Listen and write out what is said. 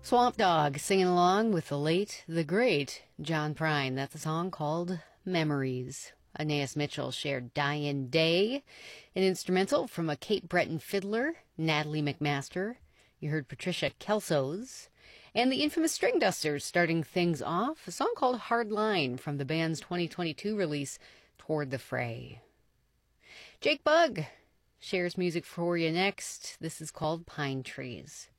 Swamp Dogg singing along with the late, the great John Prine. That's a song called Memories. Anais Mitchell shared Dyin' Day, an instrumental from a Cape Breton fiddler, Natalie McMaster. You heard Patricia Kelso's. And the infamous String Dusters starting things off, a song called Hard Line from the band's 2022 release, Toward the Fray. Jake Bugg shares music for you next. This is called Pine Trees.